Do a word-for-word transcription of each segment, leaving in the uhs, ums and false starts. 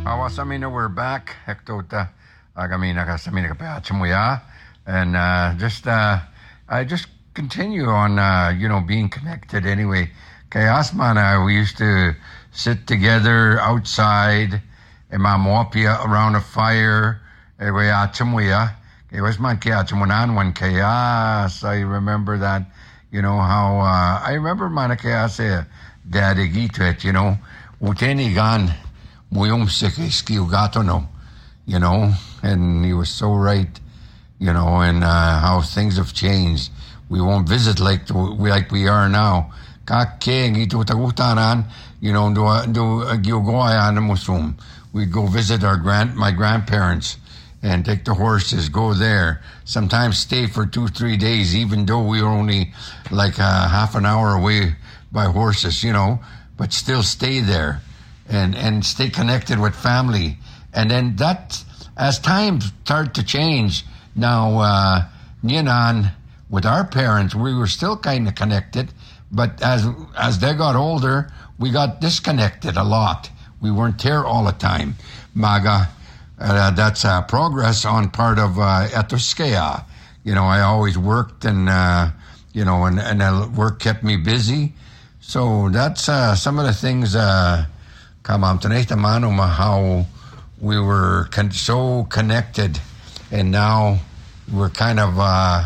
Awasamina, we're back. Hektota, Agamina, Kasamina, Kapachamuya. And uh, just, uh, I just continue on, uh, you know, being connected anyway. Kayasmana, we used to sit together outside, Imamwapia around a fire, Ewayachamuya. It was my Kayachamunan one Kayas. I remember that, you know, how, uh, I remember Manakayase, Daddy Gitwet, you know, Uteni Gan. Muyong Sekiskiu Gatono, you know, and he was so right, you know, and uh, how things have changed. We won't visit like the, like we are now. Kake ngito tagutanan, you know, do do gyogoayan musum. We'd go visit our grand my grandparents and take the horses, go there. Sometimes stay for two, three days, even though we were only like uh, half an hour away by horses, you know, but still stay there. And, and stay connected with family. And then that, as times start to change, now, uh, Nyanan, with our parents, we were still kind of connected, but as, as they got older, we got disconnected a lot. We weren't there all the time. Maga, uh, that's uh, progress on part of, uh, Etuskeya. You know, I always worked and, uh, you know, and, and uh, work kept me busy. So that's, uh, some of the things, uh, how we were con- so connected, and now we're kind of uh,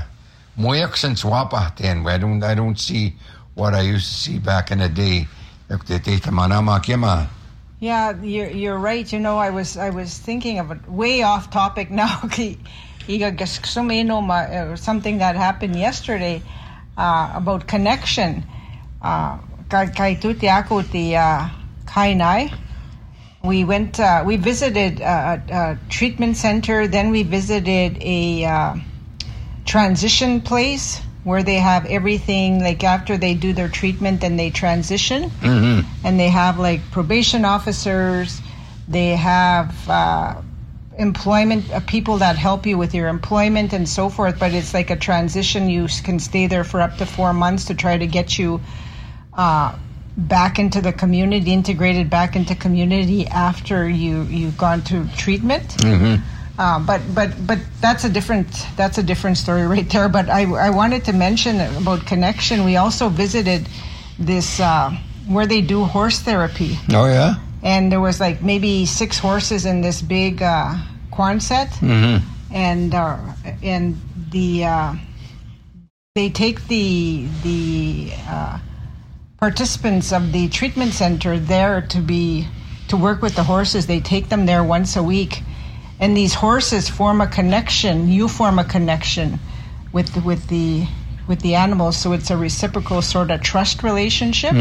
I don't I don't see what I used to see back in the day. Yeah, you're you're right. You know, I was I was thinking of it way off topic now. Something that happened yesterday uh, about connection. Uh, Kainai. We went, uh, we visited a, a treatment center, then we visited a uh, transition place where they have everything, like after they do their treatment, then they transition. Mm-hmm. And they have like probation officers, they have uh, employment, uh, people that help you with your employment and so forth, but it's like a transition. You can stay there for up to four months to try to get you uh, back into the community, integrated back into community after you you've gone to treatment. Mm-hmm. Uh, but but but that's a different that's a different story right there. But I I wanted to mention about connection. We also visited this uh, where they do horse therapy. Oh yeah. And there was like maybe six horses in this big uh, Quonset, mm-hmm. and uh, and the uh, they take the the. Uh, participants of the treatment center there to be to work with the horses. They take them there once a week, and these horses form a connection. You form a connection with the, with the with the animals, so it's a reciprocal sort of trust relationship.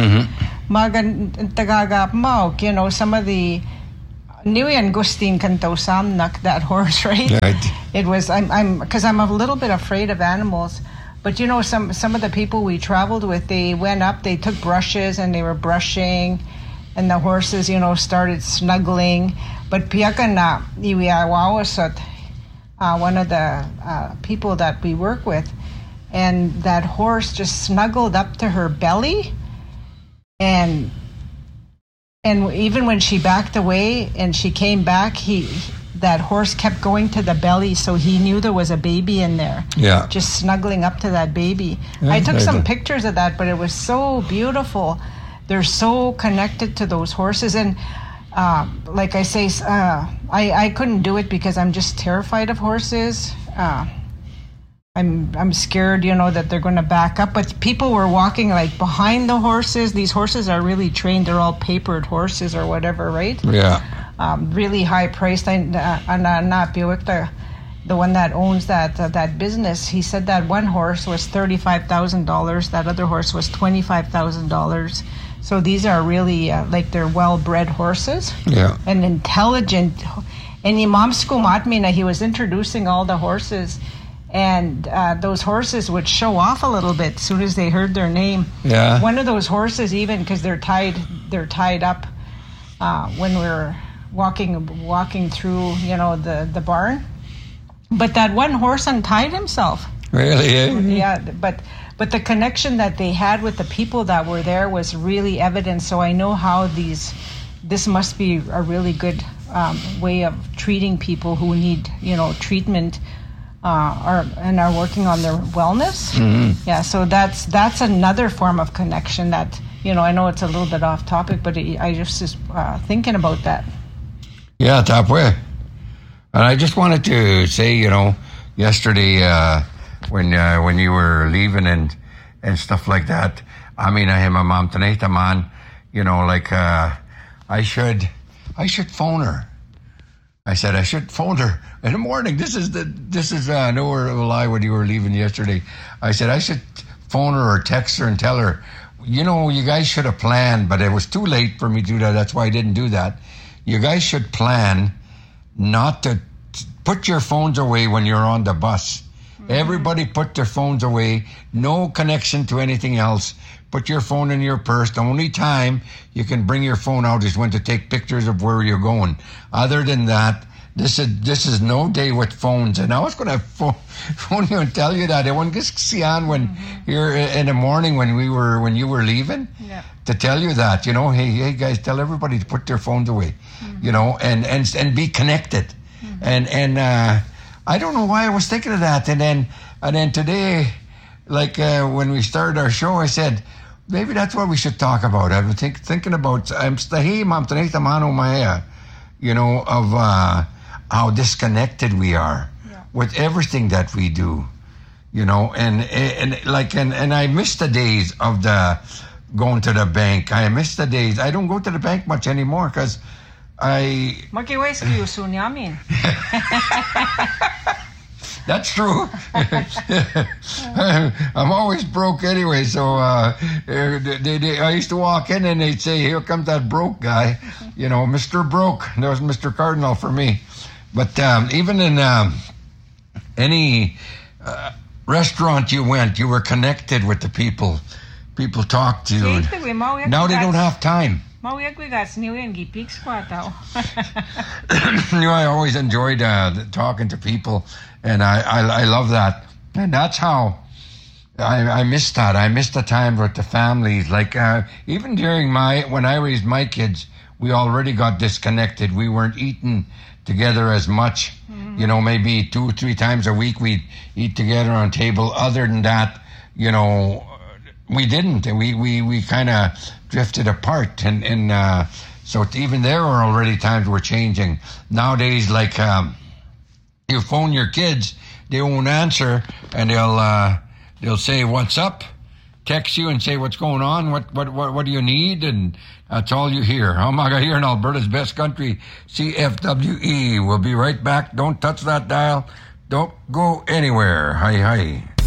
Mm-hmm. You know, some of the Niwian Gustin Kantosam nak that horse, right? Right. It was I'm I'm because I'm a little bit afraid of animals. But you know, some some of the people we traveled with, they went up, they took brushes and they were brushing, and the horses, you know, started snuggling. But Piakana Iwiawawasot, uh one of the uh, people that we work with, and that horse just snuggled up to her belly, and and even when she backed away and she came back, he. that horse kept going to the belly, so he knew there was a baby in there. Yeah. Just snuggling up to that baby. Yeah, I took some pictures of that, but it was so beautiful. They're so connected to those horses. And uh, like I say, uh, I, I couldn't do it because I'm just terrified of horses. Uh, I'm I'm scared, you know, that they're going to back up. But people were walking like behind the horses. These horses are really trained. They're all papered horses or whatever, right? Yeah. Um, really high priced. And uh, the the one that owns that uh, that business, he said that one horse was thirty-five thousand dollars. That other horse was twenty-five thousand dollars. So these are really uh, like they're well-bred horses. Yeah. And intelligent. And Imam Skumatmina, he was introducing all the horses. And uh, those horses would show off a little bit as soon as they heard their name. Yeah. One of those horses, even because they're tied, they're tied up. Uh, when we were walking, walking through, you know, the, the barn. But that one horse untied himself. Really? Eh? Yeah. But but the connection that they had with the people that were there was really evident. So I know how these this must be a really good um, way of treating people who need, you know, treatment uh, are, and are working on their wellness. Mm-hmm. Yeah, so that's that's another form of connection that, you know, I know it's a little bit off topic, but it, I just was uh, thinking about that. Yeah, top way. And I just wanted to say, you know, yesterday uh, when uh, when you were leaving and and stuff like that, I mean, I have my mom tonight, man, you know, like uh, I should I should phone her. I said I should phone her in the morning. This is the this is uh, no lie when you were leaving yesterday. I said I should phone her or text her and tell her, you know, you guys should have planned, but it was too late for me to do that. That's why I didn't do that. You guys should plan not to t- put your phones away when you're on the bus. Mm-hmm. Everybody put their phones away. No connection to anything else. Put your phone in your purse. The only time you can bring your phone out is when to take pictures of where you're going. Other than that, this is this is no day with phones. And I was going to phone, phone you and tell you that. I want to see on when mm-hmm. you're in the morning when we were when you were leaving. Yeah. To tell you that, you know, hey, hey guys, tell everybody to put their phones away, mm-hmm. you know, and, and, and be connected. Mm-hmm. And, and, uh, I don't know why I was thinking of that. And then, and then today, like, uh, when we started our show, I said, maybe that's what we should talk about. I've been think, thinking about, I'm hey, mom, tonight I'm on my, you know, of, uh, how disconnected we are yeah. with everything that we do, you know, and, and like, and, and I miss the days of the, going to the bank. I miss the days. I don't go to the bank much anymore because I... That's true. I'm always broke anyway, so uh, they, they, I used to walk in and they'd say, here comes that broke guy. You know, Mister Broke. That was Mister Cardinal for me. But um, even in um, any uh, restaurant you went, you were connected with the people. People talk to you. Now they don't have time. You know, I always enjoyed uh, talking to people, and I, I, I love that. And that's how I, I miss that. I miss the time with the families. Like uh, even during my when I raised my kids, we already got disconnected. We weren't eating together as much. Mm-hmm. You know, maybe two, three times a week we'd eat together on a table. Other than that, you know. We didn't. We we, we kind of drifted apart, and and uh, so even there are already times we're changing. Nowadays, like um, you phone your kids, they won't answer, and they'll uh, they'll say what's up, text you and say what's going on, what what what, what do you need, and that's all you hear. Oh my God, here in Alberta's best country, C F W E. We'll be right back. Don't touch that dial. Don't go anywhere. Hi hi.